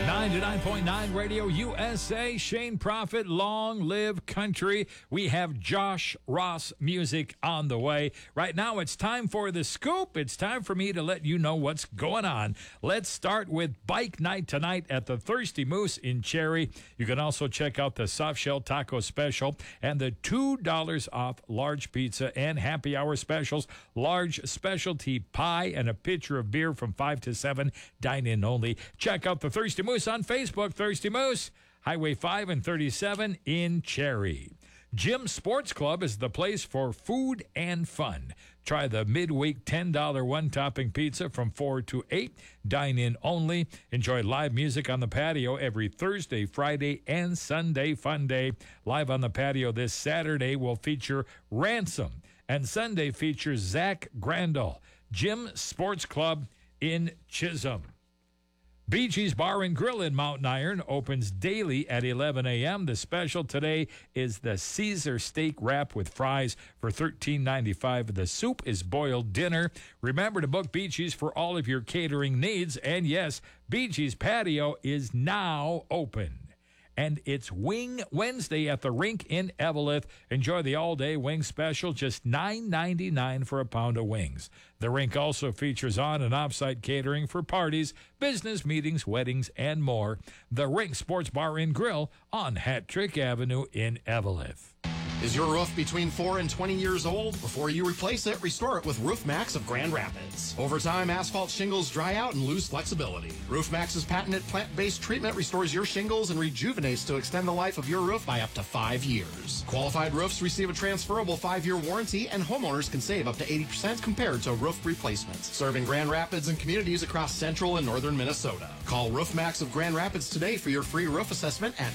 99.9 Radio USA, Shane Prophet, Long Live Country. We have Josh Ross music on the way. Right now, it's time for the scoop. It's time for me to let you know what's going on. Let's start with bike night tonight at the Thirsty Moose in Cherry. You can also check out the soft shell taco special and the $2 off large pizza and happy hour specials, large specialty pie, and a pitcher of beer from 5 to 7. Dine in only. Check out the Thirsty Moose on Facebook. Thirsty Moose, Highway 5 and 37 in Cherry. Jim Sports Club is the place for food and fun. Try the midweek $10 one-topping pizza from 4 to 8. Dine in only. Enjoy live music on the patio every Thursday, Friday, and Sunday fun day. Live on the patio this Saturday will feature Ransom, and Sunday features Zach Grandal. Jim Sports Club in Chisholm. Bee Gees Bar and Grill in Mountain Iron opens daily at 11 a.m. The special today is the Caesar steak wrap with fries for $13.95. The soup is boiled dinner. Remember to book Bee Gees for all of your catering needs. And yes, Bee Gees Patio is now open. And it's Wing Wednesday at the Rink in Eveleth. Enjoy the all-day wing special, just $9.99 for a pound of wings. The Rink also features on- and off-site catering for parties, business meetings, weddings, and more. The Rink Sports Bar and Grill on Hattrick Avenue in Eveleth. Is your roof between 4 and 20 years old? Before you replace it, restore it with Roof Max of Grand Rapids. Over time, asphalt shingles dry out and lose flexibility. Roof Max's patented plant-based treatment restores your shingles and rejuvenates to extend the life of your roof by up to 5 years. Qualified roofs receive a transferable 5-year warranty, and homeowners can save up to 80% compared to roof replacements. Serving Grand Rapids and communities across central and northern Minnesota. Call Roof Max of Grand Rapids today for your free roof assessment at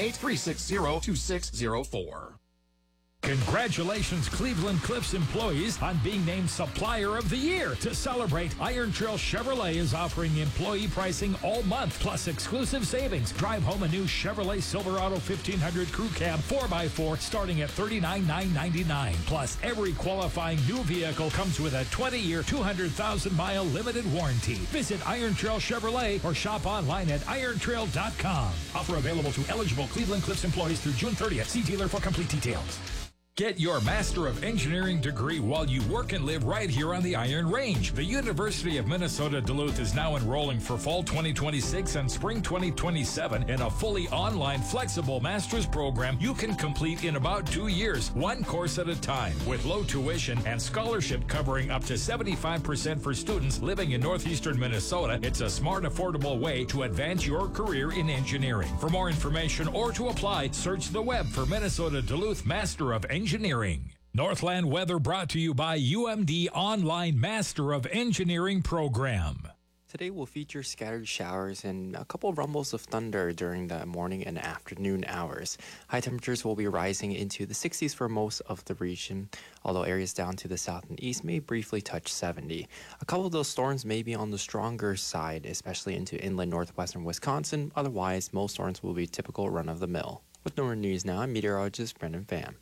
218-360-2604. Congratulations, Cleveland Cliffs employees, on being named Supplier of the Year. To celebrate, Iron Trail Chevrolet is offering employee pricing all month, plus exclusive savings. Drive home a new Chevrolet Silverado 1500 Crew Cab 4x4 starting at $39,999. Plus, every qualifying new vehicle comes with a 20-year, 200,000-mile limited warranty. Visit Iron Trail Chevrolet or shop online at irontrail.com. Offer available to eligible Cleveland Cliffs employees through June 30th. See dealer for complete details. Get your Master of Engineering degree while you work and live right here on the Iron Range. The University of Minnesota Duluth is now enrolling for fall 2026 and spring 2027 in a fully online, flexible master's program you can complete in about 2 years, one course at a time, with low tuition and scholarship covering up to 75% for students living in northeastern Minnesota. It's a smart, affordable way to advance your career in engineering. For more information or to apply, search the web for Minnesota Duluth Master of Engineering. Northland weather brought to you by UMD Online Master of Engineering Program. Today will feature scattered showers and a couple of rumbles of thunder during the morning and afternoon hours. High temperatures will be rising into the 60s for most of the region, although areas down to the south and east may briefly touch 70. A couple of those storms may be on the stronger side, especially into inland northwestern Wisconsin. Otherwise, most storms will be typical run-of-the-mill. With NORA News Now, I'm meteorologist Brendan Pham.